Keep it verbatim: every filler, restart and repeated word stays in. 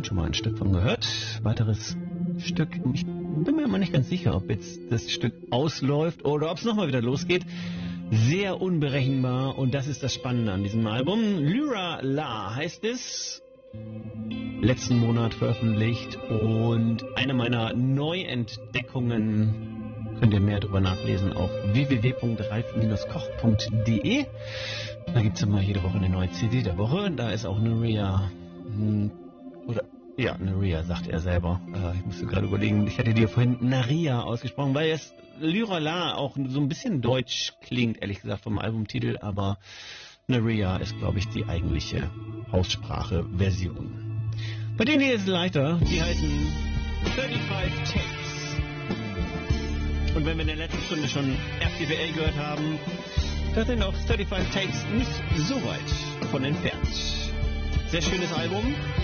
vorhin schon mal ein Stück von gehört. Weiteres Stück, ich bin mir immer nicht ganz sicher, ob jetzt das Stück ausläuft oder ob es nochmal wieder losgeht. Sehr unberechenbar und das ist das Spannende an diesem Album. Lyra La heißt es. Letzten Monat veröffentlicht und eine meiner Neuentdeckungen. Könnt ihr mehr darüber nachlesen auf w w w punkt ralf koch punkt de. Da gibt es immer jede Woche eine neue C D der Woche. Da ist auch Nerea, oder ja, Nerea sagt er selber. Äh, ich musste gerade überlegen, ich hatte dir vorhin Naria ausgesprochen, weil es Lyra La auch so ein bisschen deutsch klingt, ehrlich gesagt, vom Albumtitel, aber Nerea ist, glaube ich, die eigentliche Aussprache-Version. Bei denen hier ist es leichter, die heißen fünfunddreißig Takes. Und wenn wir in der letzten Stunde schon R T W L gehört haben, da sind auch fünfunddreißig Takes nicht so weit von entfernt. Sehr schönes Album.